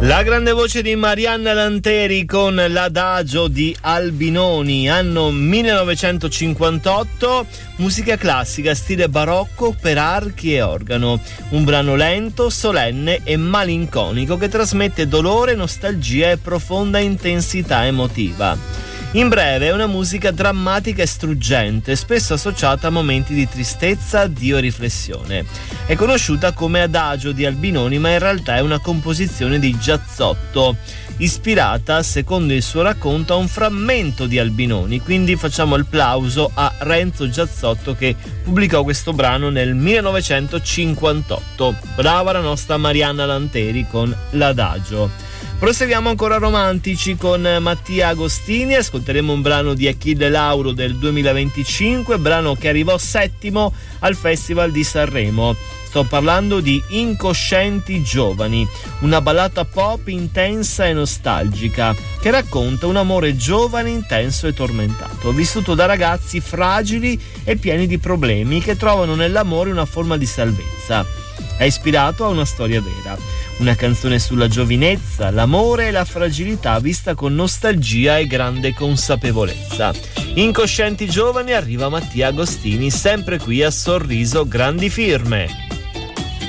La grande voce di Marianna Lanteri con l'Adagio di Albinoni, anno 1958, musica classica stile barocco per archi e organo, un brano lento, solenne e malinconico che trasmette dolore, nostalgia e profonda intensità emotiva. In breve, è una musica drammatica e struggente, spesso associata a momenti di tristezza, addio e riflessione. È conosciuta come Adagio di Albinoni, ma in realtà è una composizione di Giazzotto, ispirata, secondo il suo racconto, a un frammento di Albinoni. Quindi facciamo il plauso a Renzo Giazzotto che pubblicò questo brano nel 1958. Brava la nostra Marianna Lanteri con l'Adagio. Proseguiamo ancora romantici con Mattia Agostini, ascolteremo un brano di Achille Lauro del 2025, brano che arrivò settimo al Festival di Sanremo. Sto parlando di Incoscienti Giovani, una ballata pop intensa e nostalgica che racconta un amore giovane, intenso e tormentato, vissuto da ragazzi fragili e pieni di problemi che trovano nell'amore una forma di salvezza. È ispirato a una storia vera. Una canzone sulla giovinezza, l'amore e la fragilità vista con nostalgia e grande consapevolezza. Incoscienti Giovani, arriva Mattia Agostini, sempre qui a Sorriso Grandi Firme.